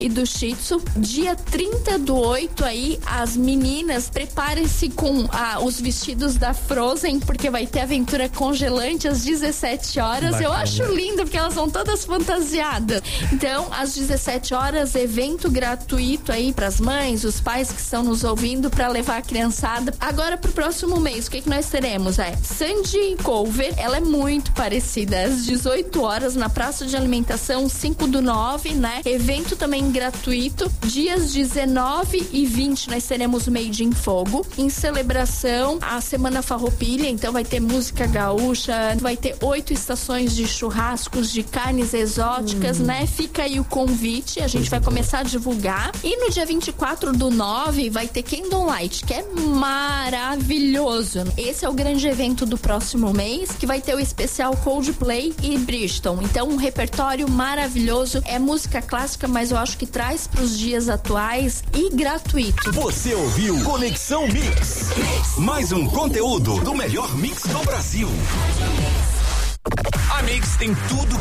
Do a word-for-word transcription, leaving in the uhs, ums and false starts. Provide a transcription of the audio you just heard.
e do Shih Tzu. Dia trinta do oito aí, as meninas, preparem-se com ah, os vestidos da Frozen, porque vai ter aventura congelante às dezessete horas. Bacana. Eu acho lindo, porque elas vão todas fantasiadas. Então, às dezessete horas, evento gratuito aí pras mães, os pais que estão nos ouvindo, pra levar a criançada. Agora, pro próximo mês, o que que nós teremos? É Sandy Cover, ela é muito parecida, às dezoito horas, na Praça de Alimentação, cinco do nove, né? Evento também gratuito. Dias dezenove e vinte, nós teremos Made in Fogo. Em celebração, a Semana Farroupilha, então vai ter música gaúcha, vai ter oito estações de churrascos, de carnes exóticas, hum. né? Fica aí o convite, a gente vai começar a divulgar. E no dia vinte e quatro do nove, vai ter Candlelight, que é maravilhoso. Esse é o grande evento do próximo mês, que vai ter o especial Coldplay e Bridgestone. Então, um repertório maravilhoso. É música clássica, mas eu acho que traz para os dias atuais e gratuito. Você ouviu Conexão Mix. Mais um conteúdo do melhor mix do Brasil. A Mix tem tudo